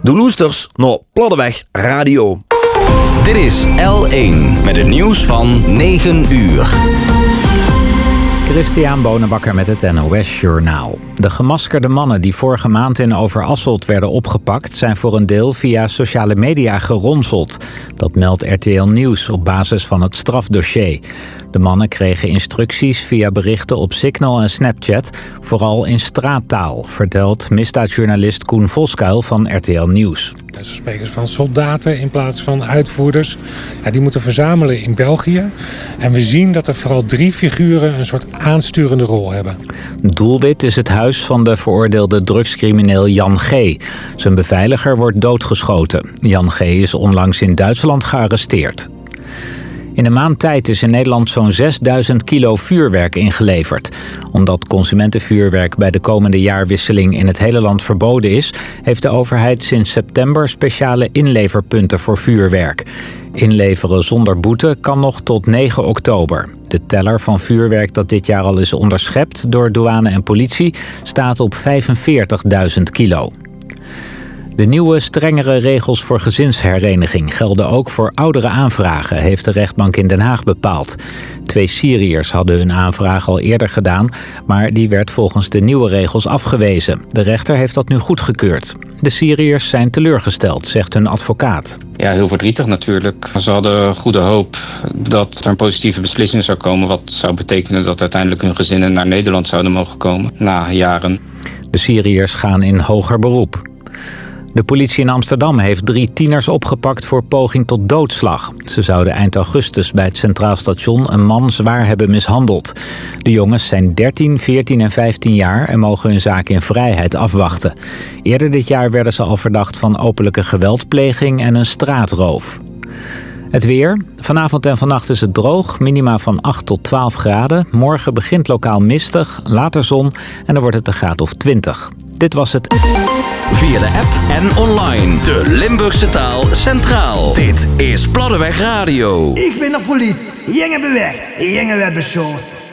De loesters naar Platteweg Radio. Dit is L1 met het nieuws van 9 uur. Christian Bonenbakker met het NOS Journaal. De gemaskerde mannen die vorige maand in Overasselt werden opgepakt zijn voor een deel via sociale media geronseld. Dat meldt RTL Nieuws op basis van het strafdossier. De mannen kregen instructies via berichten op Signal en Snapchat, vooral in straattaal, vertelt misdaadjournalist Koen Voskuil van RTL Nieuws. Ze spreken van soldaten in plaats van uitvoerders. Ja, die moeten verzamelen in België. En we zien dat er vooral 3 figuren een soort aansturende rol hebben. Doelwit is het huis van de veroordeelde drugscrimineel Jan G. Zijn beveiliger wordt doodgeschoten. Jan G. is onlangs in Duitsland gearresteerd. In een maand tijd is in Nederland zo'n 6000 kilo vuurwerk ingeleverd. Omdat consumentenvuurwerk bij de komende jaarwisseling in het hele land verboden is, heeft de overheid sinds september speciale inleverpunten voor vuurwerk. Inleveren zonder boete kan nog tot 9 oktober. De teller van vuurwerk dat dit jaar al is onderschept door douane en politie staat op 45.000 kilo. De nieuwe, strengere regels voor gezinshereniging gelden ook voor oudere aanvragen, heeft de rechtbank in Den Haag bepaald. 2 Syriërs hadden hun aanvraag al eerder gedaan, maar die werd volgens de nieuwe regels afgewezen. De rechter heeft dat nu goedgekeurd. De Syriërs zijn teleurgesteld, zegt hun advocaat. Ja, heel verdrietig natuurlijk. Ze hadden goede hoop dat er een positieve beslissing zou komen, wat zou betekenen dat uiteindelijk hun gezinnen naar Nederland zouden mogen komen, na jaren. De Syriërs gaan in hoger beroep. De politie in Amsterdam heeft 3 tieners opgepakt voor poging tot doodslag. Ze zouden eind augustus bij het Centraal Station een man zwaar hebben mishandeld. De jongens zijn 13, 14 en 15 jaar en mogen hun zaak in vrijheid afwachten. Eerder dit jaar werden ze al verdacht van openlijke geweldpleging en een straatroof. Het weer. Vanavond en vannacht is het droog, minima van 8 tot 12 graden. Morgen begint lokaal mistig, later zon en dan wordt het een graad of 20. Dit was het. Via de app en online. De Limburgse taal centraal. Dit is Platteweg Radio. Ik ben de politie. Jongen bewerkt. Jongen werd beschoten.